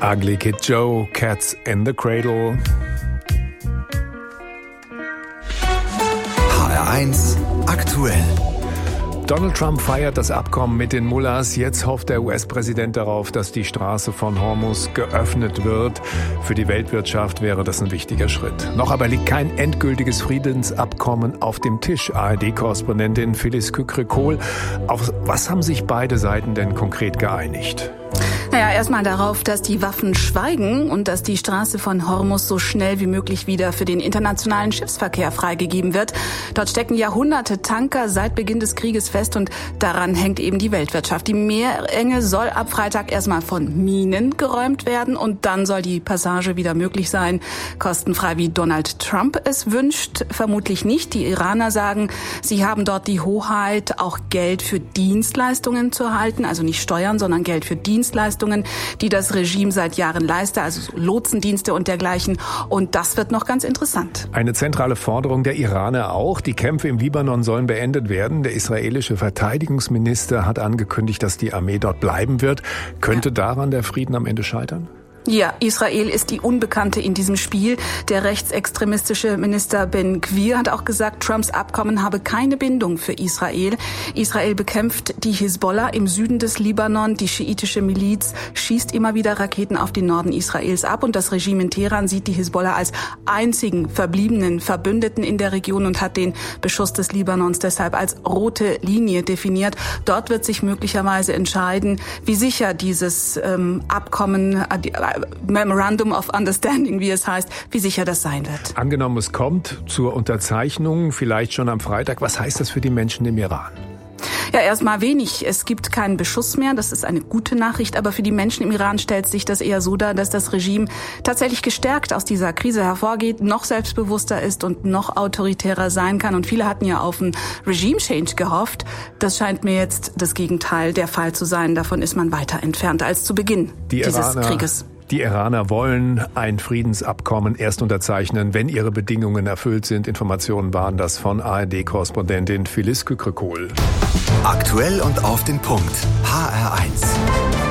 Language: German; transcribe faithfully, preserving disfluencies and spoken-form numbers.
Ugly Kid Joe, Cats in the Cradle. H R eins aktuell. Donald Trump feiert das Abkommen mit den Mullahs. Jetzt hofft der U S-Präsident darauf, dass die Straße von Hormuz geöffnet wird. Für die Weltwirtschaft wäre das ein wichtiger Schritt. Noch aber liegt kein endgültiges Friedensabkommen auf dem Tisch. A R D-Korrespondentin Phyllis Kükrek-Kohl. Auf was haben sich beide Seiten denn konkret geeinigt? Naja, erstmal darauf, dass die Waffen schweigen und dass die Straße von Hormuz so schnell wie möglich wieder für den internationalen Schiffsverkehr freigegeben wird. Dort stecken Jahrhunderte Tanker seit Beginn des Krieges fest und daran hängt eben die Weltwirtschaft. Die Meerenge soll ab Freitag erstmal von Minen geräumt werden und dann soll die Passage wieder möglich sein. Kostenfrei, wie Donald Trump es wünscht, vermutlich nicht. Die Iraner sagen, sie haben dort die Hoheit, auch Geld für Dienstleistungen zu erhalten, also nicht Steuern, sondern Geld für Dienstleistungen, die das Regime seit Jahren leistet, also Lotsendienste und dergleichen. Und das wird noch ganz interessant. Eine zentrale Forderung der Iraner auch. Die Kämpfe im Libanon sollen beendet werden. Der israelische Verteidigungsminister hat angekündigt, dass die Armee dort bleiben wird. Könnte ja. daran der Frieden am Ende scheitern? Ja, Israel ist die Unbekannte in diesem Spiel. Der rechtsextremistische Minister Ben Gvir hat auch gesagt, Trumps Abkommen habe keine Bindung für Israel. Israel bekämpft die Hisbollah im Süden des Libanon. Die schiitische Miliz schießt immer wieder Raketen auf den Norden Israels ab. Und das Regime in Teheran sieht die Hisbollah als einzigen verbliebenen Verbündeten in der Region und hat den Beschuss des Libanons deshalb als rote Linie definiert. Dort wird sich möglicherweise entscheiden, wie sicher dieses ähm, Abkommen, äh, Memorandum of Understanding, wie es heißt, wie sicher das sein wird. Angenommen, es kommt zur Unterzeichnung, vielleicht schon am Freitag. Was heißt das für die Menschen im Iran? Ja, erstmal wenig. Es gibt keinen Beschuss mehr. Das ist eine gute Nachricht. Aber für die Menschen im Iran stellt sich das eher so dar, dass das Regime tatsächlich gestärkt aus dieser Krise hervorgeht, noch selbstbewusster ist und noch autoritärer sein kann. Und viele hatten ja auf einen Regime-Change gehofft. Das scheint mir jetzt das Gegenteil der Fall zu sein. Davon ist man weiter entfernt als zu Beginn die dieses Iraner, Krieges. Die Iraner wollen ein Friedensabkommen erst unterzeichnen, wenn ihre Bedingungen erfüllt sind. Informationen waren das von A R D-Korrespondentin Phyllis Kükrek-Kohl. Aktuell und auf den Punkt. H R eins.